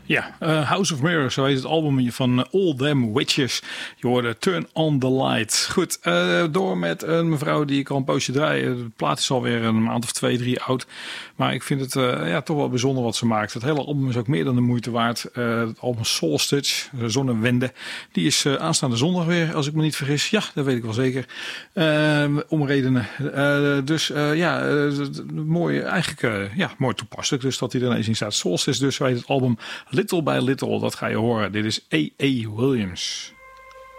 Ja, House of Mirrors, zo heet het album van All Them Witches. Je hoorde Turn on the Light. Goed, door met een mevrouw die ik al een poosje draai. De plaat is alweer een maand of 2, 3 oud. Maar ik vind het toch wel bijzonder wat ze maakt. Het hele album is ook meer dan de moeite waard. Het album Solstice, Zonnewende. Die is aanstaande zondag weer, als ik me niet vergis. Ja, dat weet ik wel zeker. Om redenen. Mooi, eigenlijk mooi toepasselijk. Dus dat hij er ineens in staat. Solstice dus, zo heet het album Little by Little. Dat ga je horen. Dit is A.A. Williams.